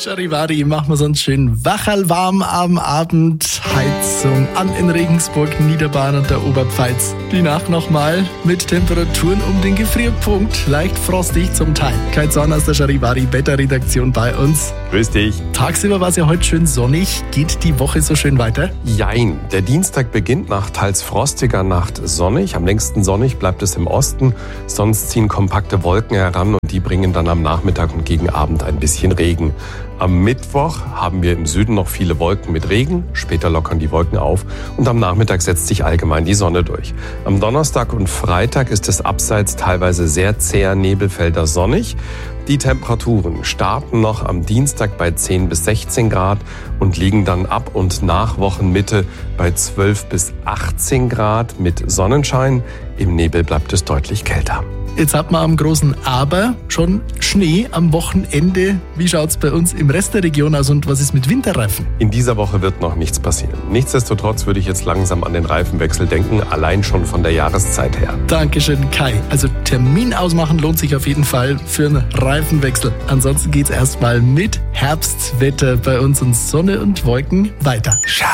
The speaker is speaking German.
Charivari, machen wir uns schön wachalwarm am Abend. Heizung an in Regensburg, Niederbayern und der Oberpfalz. Die Nacht nochmal mit Temperaturen um den Gefrierpunkt. Leicht frostig zum Teil. Kai Zorn aus der Charivari Wetterredaktion bei uns. Grüß dich. Tagsüber war es ja heute schön sonnig. Geht die Woche so schön weiter? Jein. Der Dienstag beginnt nach teils frostiger Nacht sonnig. Am längsten sonnig bleibt es im Osten. Sonst ziehen kompakte Wolken heran und die bringen dann am Nachmittag und gegen Abend ein bisschen Regen. Am Mittwoch haben wir im Süden noch viele Wolken mit Regen. Später lockern die Wolken auf und am Nachmittag setzt sich allgemein die Sonne durch. Am Donnerstag und Freitag ist es abseits teilweise sehr zäher Nebelfelder sonnig. Die Temperaturen starten noch am Dienstag bei 10 bis 16 Grad und liegen dann ab und nach Wochenmitte bei 12 bis 18 Grad mit Sonnenschein. Im Nebel bleibt es deutlich kälter. Jetzt hat man am großen Aber schon Schnee am Wochenende. Wie schaut's bei uns im Rest der Region aus und was ist mit Winterreifen? In dieser Woche wird noch nichts passieren. Nichtsdestotrotz würde ich jetzt langsam an den Reifenwechsel denken, allein schon von der Jahreszeit her. Dankeschön, Kai. Also Termin ausmachen lohnt sich auf jeden Fall für einen Reifenwechsel. Ansonsten geht's erstmal mit Herbstwetter bei uns und Sonne und Wolken weiter.